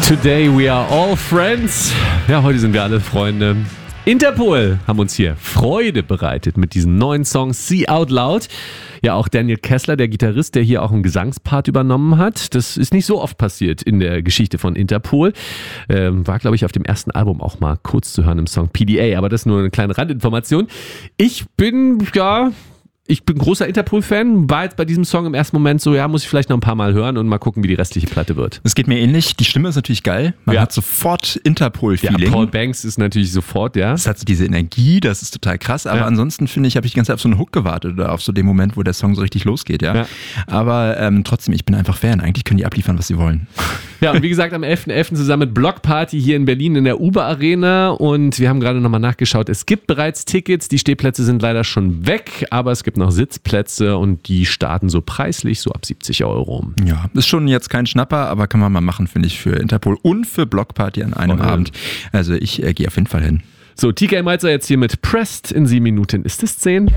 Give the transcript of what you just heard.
Today we are all friends. Ja, heute sind wir alle Freunde. Interpol haben uns hier Freude bereitet mit diesem neuen Song See Out Loud. Ja, auch Daniel Kessler, der Gitarrist, der hier auch einen Gesangspart übernommen hat. Das ist nicht so oft passiert in der Geschichte von Interpol. War, glaube ich, auf dem ersten Album auch mal kurz zu hören im Song PDA, aber das ist nur eine kleine Randinformation. Ich bin großer Interpol-Fan, war jetzt bei diesem Song im ersten Moment so, ja, muss ich vielleicht noch ein paar Mal hören und mal gucken, wie die restliche Platte wird. Es geht mir ähnlich, die Stimme ist natürlich geil, man hat sofort Interpol-Feeling. Ja, Paul Banks ist natürlich sofort, ja. Es hat so diese Energie, das ist total krass, aber ansonsten finde ich, habe ich die ganze Zeit auf so einen Hook gewartet oder auf so den Moment, wo der Song so richtig losgeht, ja. Aber trotzdem, ich bin einfach Fan, eigentlich können die abliefern, was sie wollen. Ja, und wie gesagt, am 11.11. zusammen mit Block Party hier in Berlin in der Uber Arena und wir haben gerade nochmal nachgeschaut, es gibt bereits Tickets, die Stehplätze sind leider schon weg, aber es gibt noch Sitzplätze und die starten so preislich so ab 70 Euro. Ja, ist schon jetzt kein Schnapper, aber kann man mal machen, finde ich, für Interpol und für Block Party an einem Abend. Also ich gehe auf jeden Fall hin. So, TK Malzer jetzt hier mit Pressed. In 7 Minuten ist es 10.